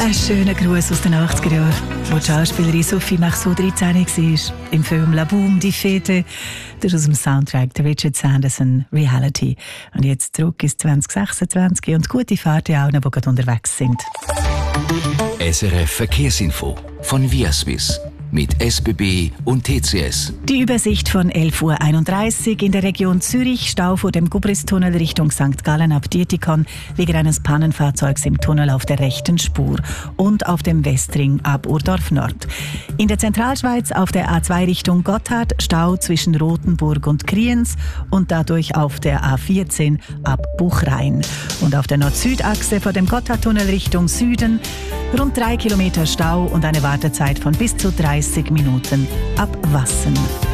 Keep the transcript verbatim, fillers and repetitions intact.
Ein schöner Gruß aus den achtziger Jahren, wo die Schauspielerin Sophie Marceau dreizehn war. Im Film La Boum, die Fete. Das ist aus dem Soundtrack der Richard Sanderson Reality. Und jetzt zurück ins zwanzig sechsundzwanzig und gute Fahrt allen, die gerade unterwegs sind. S R F Verkehrsinfo von Viaswiss mit S B B und T C S. Die Übersicht von elf Uhr einunddreißig in der Region Zürich. Stau vor dem Gubristunnel Richtung Sankt Gallen ab Dietikon wegen eines Pannenfahrzeugs im Tunnel auf der rechten Spur und auf dem Westring ab Urdorf Nord. In der Zentralschweiz auf der A zwei Richtung Gotthard Stau zwischen Rothenburg und Kriens und dadurch auf der A vierzehn ab Buchrain. Und auf der Nord-Süd-Achse vor dem Gotthardtunnel Richtung Süden rund drei Kilometer Stau und eine Wartezeit von bis zu dreißig Minuten ab Wassen.